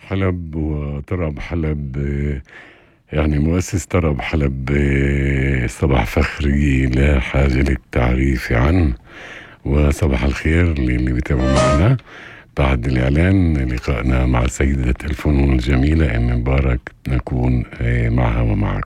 حلب وطرب حلب، يعني مؤسس طرب حلب، صباح فخري لا حاجة للتعريف عنه. وصباح الخير للي بيتابعوا معنا. بعد الإعلان لقائنا مع سيدة الفنون الجميلة إيمي مبارك نكون معها ومعكم.